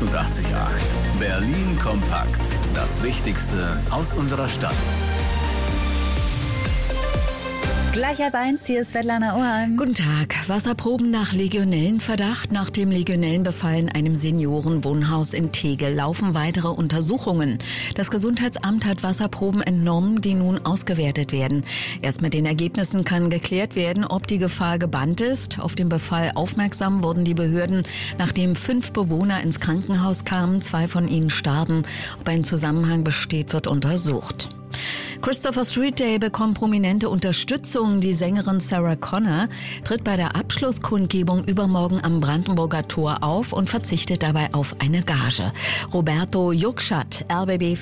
88,8. Berlin kompakt. Das Wichtigste aus unserer Stadt. Gleich halb 1, hier ist Svetlana Ohan. Guten Tag. Wasserproben nach Legionellenverdacht. Nach dem Legionellenbefall in einem Seniorenwohnhaus in Tegel laufen weitere Untersuchungen. Das Gesundheitsamt hat Wasserproben entnommen, die nun ausgewertet werden. Erst mit den Ergebnissen kann geklärt werden, ob die Gefahr gebannt ist. Auf den Befall aufmerksam wurden die Behörden, nachdem 5 Bewohner ins Krankenhaus kamen. 2 von ihnen starben. Ob ein Zusammenhang besteht, wird untersucht. Christopher Street Day bekommt prominente Unterstützung. Die Sängerin Sarah Connor tritt bei der Abschlusskundgebung übermorgen am Brandenburger Tor auf und verzichtet dabei auf eine Gage. Roberto Juckschat, RBB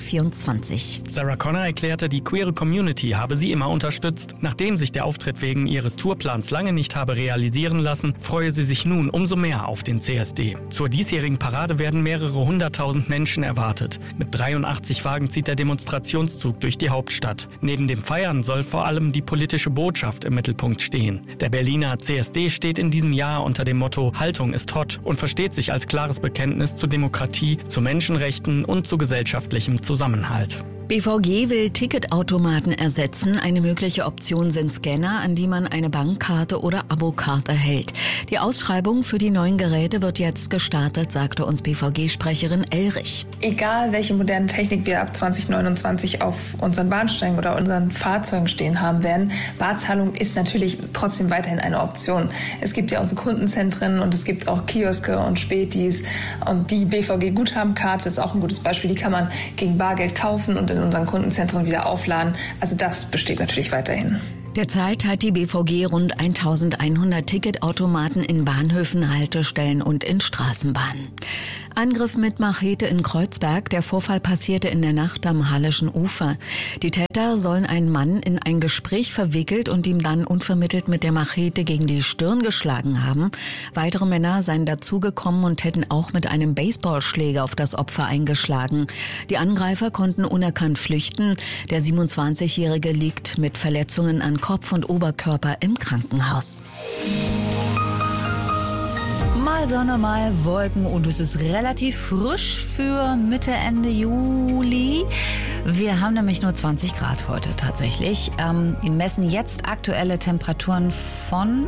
24. Sarah Connor erklärte, die queere Community habe sie immer unterstützt. Nachdem sich der Auftritt wegen ihres Tourplans lange nicht habe realisieren lassen, freue sie sich nun umso mehr auf den CSD. Zur diesjährigen Parade werden mehrere 100.000 Menschen erwartet. Mit 83 Wagen zieht der Demonstrationszug durch die Hauptstadt. Neben dem Feiern soll vor allem die politische Botschaft im Mittelpunkt stehen. Der Berliner CSD steht in diesem Jahr unter dem Motto Haltung ist hot und versteht sich als klares Bekenntnis zu Demokratie, zu Menschenrechten und zu gesellschaftlichem Zusammenhalt. BVG will Ticketautomaten ersetzen. Eine mögliche Option sind Scanner, an die man eine Bankkarte oder Abokarte hält. Die Ausschreibung für die neuen Geräte wird jetzt gestartet, sagte uns BVG-Sprecherin Elrich. Egal, welche moderne Technik wir ab 2029 auf unseren Bahnsteigen oder unseren Fahrzeugen stehen haben werden, Barzahlung ist natürlich trotzdem weiterhin eine Option. Es gibt ja unsere Kundenzentren und es gibt auch Kioske und Spätis. Und die BVG-Guthabenkarte ist auch ein gutes Beispiel. Die kann man gegen Bargeld kaufen und in unseren Kundenzentren wieder aufladen. Also das besteht natürlich weiterhin. Derzeit hat die BVG rund 1100 Ticketautomaten in Bahnhöfen, Haltestellen und in Straßenbahnen. Angriff mit Machete in Kreuzberg. Der Vorfall passierte in der Nacht am Halleschen Ufer. Die Täter sollen einen Mann in ein Gespräch verwickelt und ihm dann unvermittelt mit der Machete gegen die Stirn geschlagen haben. Weitere Männer seien dazugekommen und hätten auch mit einem Baseballschläger auf das Opfer eingeschlagen. Die Angreifer konnten unerkannt flüchten. Der 27-Jährige liegt mit Verletzungen an Kopf und Oberkörper im Krankenhaus. Mal Sonne, mal Wolken und es ist relativ frisch für Mitte, Ende Juli. Wir haben nämlich nur 20 Grad heute tatsächlich. Wir messen jetzt aktuelle Temperaturen von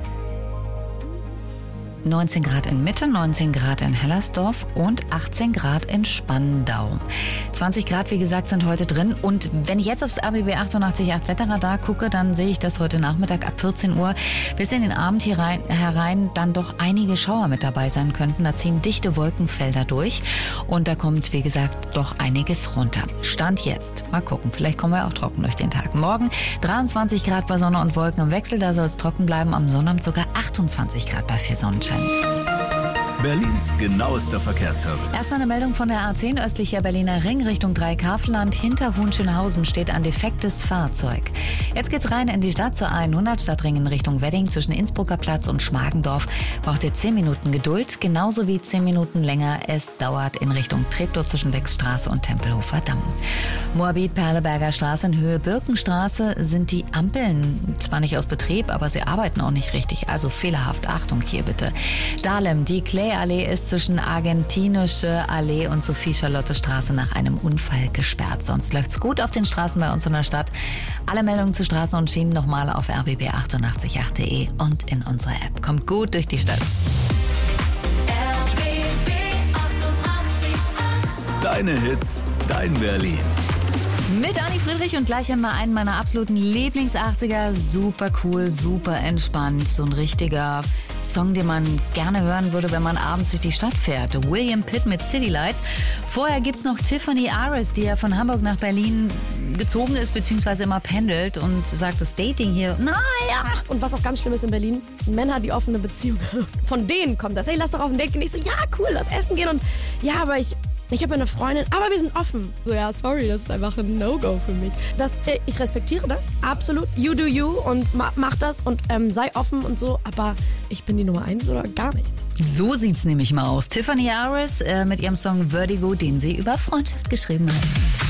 19 Grad in Mitte, 19 Grad in Hellersdorf und 18 Grad in Spandau. 20 Grad, wie gesagt, sind heute drin. Und wenn ich jetzt aufs RBB 88.8 Wetterradar gucke, dann sehe ich, dass heute Nachmittag ab 14 Uhr bis in den Abend herein dann doch einige Schauer mit dabei sein könnten. Da ziehen dichte Wolkenfelder durch und da kommt, wie gesagt, doch einiges runter. Stand jetzt. Mal gucken, vielleicht kommen wir auch trocken durch den Tag. Morgen 23 Grad bei Sonne und Wolken im Wechsel, da soll es trocken bleiben. Am Sonnabend sogar 28 Grad bei 4 Sonnenschein. Berlins genauester Verkehrsservice. Erstmal eine Meldung von der A10 östlicher Berliner Ring Richtung Dreikafenland. Hinter Hohenschönhausen steht ein defektes Fahrzeug. Jetzt geht's rein in die Stadt zur A100 Stadtring in Richtung Wedding zwischen Innsbrucker Platz und Schmargendorf. Braucht ihr 10 Minuten Geduld, genauso wie 10 Minuten länger es dauert in Richtung Treptow zwischen Wechstraße und Tempelhofer Damm. Moabit-Perleberger Straße in Höhe Birkenstraße sind die Ampeln zwar nicht aus Betrieb, aber sie arbeiten auch nicht richtig. Also fehlerhaft. Achtung hier bitte. Dahlem, die Allee ist zwischen Argentinische Allee und Sophie-Charlotte-Straße nach einem Unfall gesperrt. Sonst läuft's gut auf den Straßen bei uns in der Stadt. Alle Meldungen zu Straßen und Schienen nochmal auf rbb888.de und in unserer App. Kommt gut durch die Stadt. RBB 88.8. Deine Hits, dein Berlin. Mit Anni Friedrich und gleich einmal einen meiner absoluten Lieblings-80er. Super cool, super entspannt. So ein richtiger Song, den man gerne hören würde, wenn man abends durch die Stadt fährt. William Pitt mit City Lights. Vorher gibt's noch Tiffany Aris, die ja von Hamburg nach Berlin gezogen ist, beziehungsweise immer pendelt und sagt, das Dating hier, naja. Und was auch ganz schlimm ist in Berlin, Männer, die offene Beziehungen haben. Von denen kommt das. Hey, lass doch auf ein Date gehen. Ich so, ja, cool, lass essen gehen. Und ja, aber ich habe eine Freundin, aber wir sind offen. So, ja, sorry, das ist einfach ein No-Go für mich. Ich respektiere das, absolut. You do you und mach das und sei offen und so. Aber ich bin die Nummer 1 oder gar nicht. So sieht's nämlich mal aus. Tiffany Aris mit ihrem Song Vertigo, den sie über Freundschaft geschrieben hat.